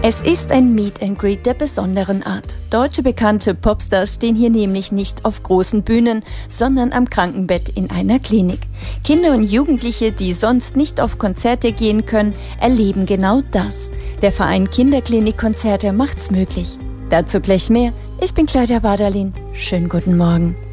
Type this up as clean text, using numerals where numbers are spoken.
Es ist ein Meet and Greet der besonderen Art. Deutsche bekannte Popstars stehen hier nämlich nicht auf großen Bühnen, sondern am Krankenbett in einer Klinik. Kinder und Jugendliche, die sonst nicht auf Konzerte gehen können, erleben genau das. Der Verein Kinderklinik-Konzerte macht's möglich. Dazu gleich mehr. Ich bin Claudia Baderlin. Schönen guten Morgen.